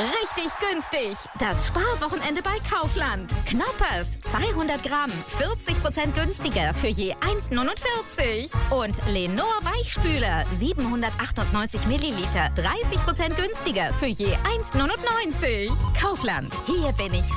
Richtig günstig. Das Sparwochenende bei Kaufland. Knoppers, 200 Gramm, 40% günstiger für je 1,49. Und Lenor Weichspüler, 798 Milliliter, 30% günstiger für je 1,99. Kaufland, hier bin ich